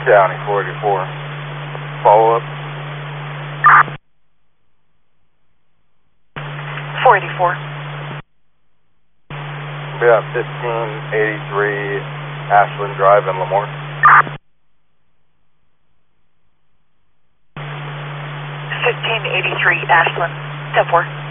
County 484. Follow up. 484. We have 1583 Ashland Drive in Lemoore. 1583 Ashland, 10-4.